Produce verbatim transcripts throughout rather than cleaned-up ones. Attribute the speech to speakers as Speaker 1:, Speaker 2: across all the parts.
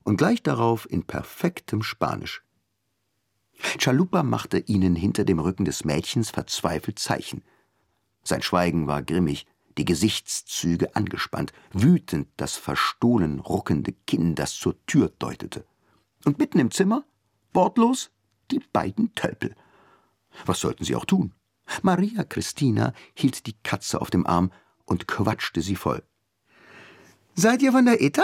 Speaker 1: und gleich darauf in perfektem Spanisch. Chalupa machte ihnen hinter dem Rücken des Mädchens verzweifelt Zeichen. Sein Schweigen war grimmig, die Gesichtszüge angespannt, wütend das verstohlen ruckende Kinn, das zur Tür deutete. Und mitten im Zimmer, wortlos, die beiden Tölpel. Was sollten sie auch tun? Maria Christina hielt die Katze auf dem Arm und quatschte sie voll. »Seid ihr von der Eta?«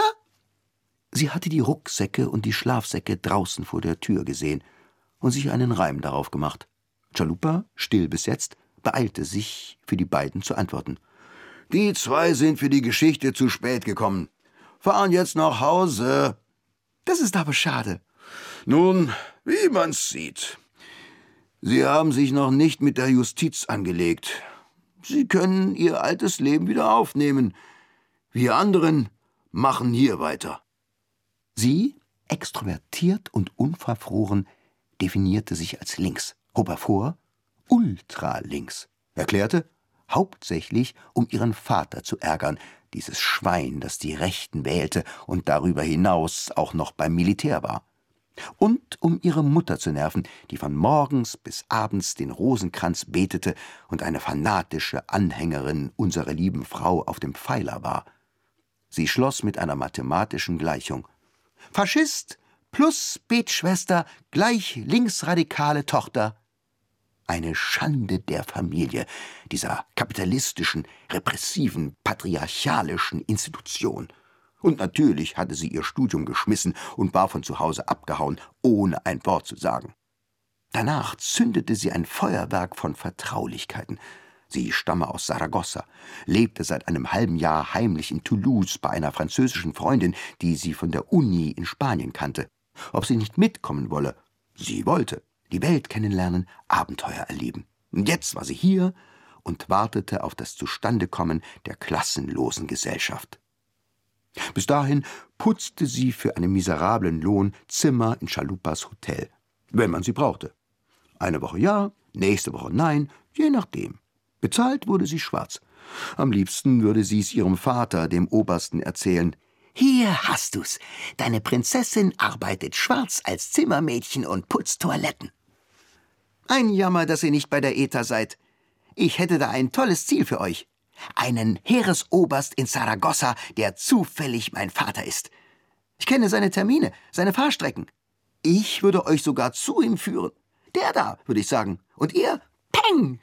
Speaker 1: Sie hatte die Rucksäcke und die Schlafsäcke draußen vor der Tür gesehen und sich einen Reim darauf gemacht. Chalupa, still bis jetzt, beeilte sich, für die beiden zu antworten. »Die zwei sind für die Geschichte zu spät gekommen. Fahren jetzt nach Hause.« »Das ist aber schade.« »Nun, wie man's sieht. Sie haben sich noch nicht mit der Justiz angelegt. Sie können Ihr altes Leben wieder aufnehmen. Wir anderen machen hier weiter.« Sie, extrovertiert und unverfroren, definierte sich als links, hob hervor, ultralinks, erklärte, hauptsächlich um ihren Vater zu ärgern, dieses Schwein, das die Rechten wählte und darüber hinaus auch noch beim Militär war. Und um ihre Mutter zu nerven, die von morgens bis abends den Rosenkranz betete und eine fanatische Anhängerin unserer lieben Frau auf dem Pfeiler war. Sie schloss mit einer mathematischen Gleichung. Faschist plus Betschwester gleich linksradikale Tochter. Eine Schande der Familie, dieser kapitalistischen, repressiven, patriarchalischen Institution. Und natürlich hatte sie ihr Studium geschmissen und war von zu Hause abgehauen, ohne ein Wort zu sagen. Danach zündete sie ein Feuerwerk von Vertraulichkeiten. Sie stamme aus Saragossa, lebte seit einem halben Jahr heimlich in Toulouse bei einer französischen Freundin, die sie von der Uni in Spanien kannte. Ob sie nicht mitkommen wolle? Sie wollte. Die Welt kennenlernen, Abenteuer erleben. Und jetzt war sie hier und wartete auf das Zustandekommen der klassenlosen Gesellschaft. Bis dahin putzte sie für einen miserablen Lohn Zimmer in Chalupas Hotel, wenn man sie brauchte. Eine Woche ja, nächste Woche nein, je nachdem. Bezahlt wurde sie schwarz. Am liebsten würde sie es ihrem Vater, dem Obersten, erzählen. »Hier hast du's. Deine Prinzessin arbeitet schwarz als Zimmermädchen und putzt Toiletten.« »Ein Jammer, dass ihr nicht bei der Eta seid. Ich hätte da ein tolles Ziel für euch. Einen Heeresoberst in Saragossa, der zufällig mein Vater ist. Ich kenne seine Termine, seine Fahrstrecken. Ich würde euch sogar zu ihm führen. Der da, würde ich sagen. Und ihr, peng!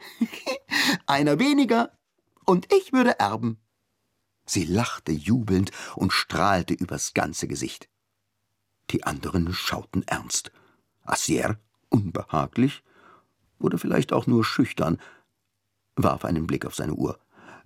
Speaker 1: Einer weniger und ich würde erben.« Sie lachte jubelnd und strahlte übers ganze Gesicht. Die anderen schauten ernst. Assier, unbehaglich, oder vielleicht auch nur schüchtern, warf einen Blick auf seine Uhr.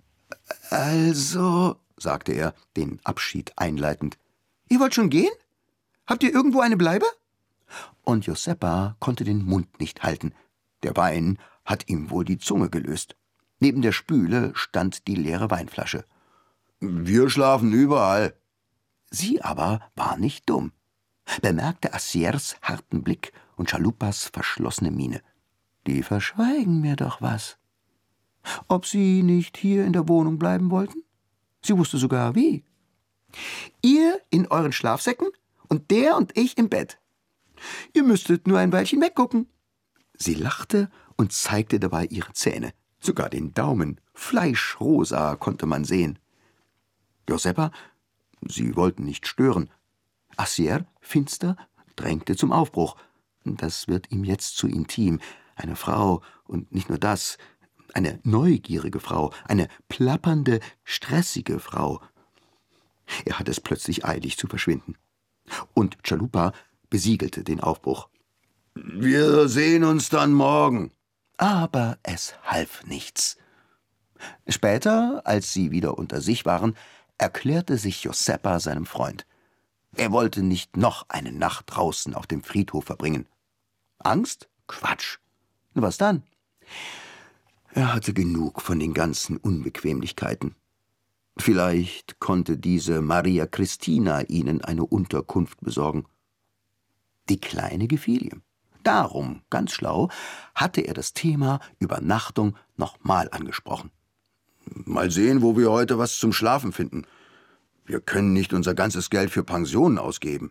Speaker 1: »Also«, sagte er, den Abschied einleitend, »ihr wollt schon gehen? Habt ihr irgendwo eine Bleibe?« Und Josepa konnte den Mund nicht halten. Der Wein hat ihm wohl die Zunge gelöst. Neben der Spüle stand die leere Weinflasche. »Wir schlafen überall.« Sie aber war nicht dumm, bemerkte Assiers harten Blick und Chalupas verschlossene Miene. »Die verschweigen mir doch was. Ob sie nicht hier in der Wohnung bleiben wollten? Sie wusste sogar wie. Ihr in euren Schlafsäcken und der und ich im Bett. Ihr müsstet nur ein Weilchen weggucken.« Sie lachte und zeigte dabei ihre Zähne. Sogar den Daumen, fleischrosa, konnte man sehen. Josepa, sie wollten nicht stören. Assier, finster, drängte zum Aufbruch. Das wird ihm jetzt zu intim. Eine Frau, und nicht nur das, eine neugierige Frau, eine plappernde, stressige Frau. Er hatte es plötzlich eilig zu verschwinden. Und Chalupa besiegelte den Aufbruch. »Wir sehen uns dann morgen.« Aber es half nichts. Später, als sie wieder unter sich waren, erklärte sich Josepa seinem Freund. Er wollte nicht noch eine Nacht draußen auf dem Friedhof verbringen. Angst? Quatsch. Was dann? Er hatte genug von den ganzen Unbequemlichkeiten. Vielleicht konnte diese Maria Christina ihnen eine Unterkunft besorgen. Die Kleine gefiel ihm. Darum, ganz schlau, hatte er das Thema Übernachtung nochmal angesprochen. »Mal sehen, wo wir heute was zum Schlafen finden. Wir können nicht unser ganzes Geld für Pensionen ausgeben.«